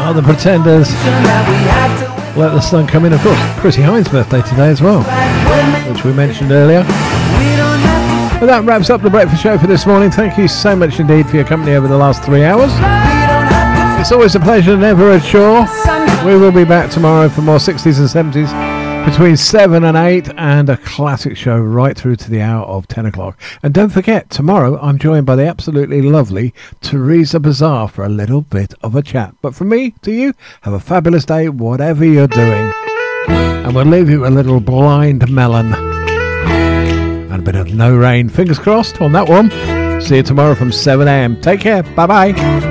are the Pretenders. Let the Sun Come In. Of course, Chrissy Hines' birthday today as well, which we mentioned earlier. But that wraps up the breakfast show for this morning. Thank you so much indeed for your company over the last 3 hours. It's always a pleasure, never a chore. We will be back tomorrow for more 60s and 70s between 7 and 8, and a classic show right through to the hour of 10 o'clock. And don't forget, tomorrow I'm joined by the absolutely lovely Teresa Bazaar for a little bit of a chat. But from me to you, have a fabulous day, whatever you're doing. And we'll leave you a little Blind Melon. And a bit of No Rain. Fingers crossed on that one. See you tomorrow from 7 a.m. Take care. Bye-bye.